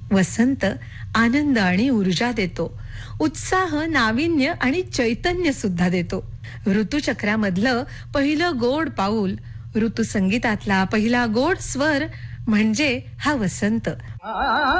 वसंत आनंद आणि ऊर्जा देतो, उत्साह, नाविन्य आणि चैतन्य सुद्धा देतो. ऋतुचक्रामधलं पहिलं गोड पाऊल, ऋतुसंगीतातला पहिला गोड स्वर म्हणजे हा वसंत.